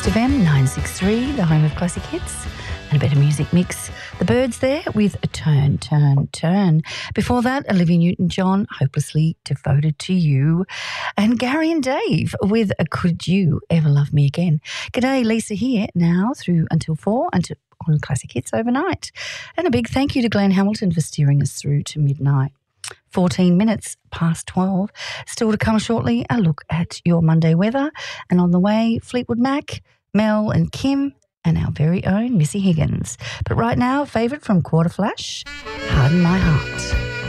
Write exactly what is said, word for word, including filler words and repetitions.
Coast F M nine sixty-three, the home of classic hits and a better music mix. The Birds there with a Turn, Turn, Turn. Before that, Olivia Newton-John, Hopelessly Devoted to You. And Gary and Dave with a Could You Ever Love Me Again. G'day, Lisa here now through until four until on Classic Hits overnight. And a big thank you to Glenn Hamilton for steering us through to midnight. fourteen minutes past twelve. Still to come shortly, a look at your Monday weather. And on the way, Fleetwood Mac, Mel and Kim, and our very own Missy Higgins. But right now, favourite from Quarter Flash, Harden My Heart.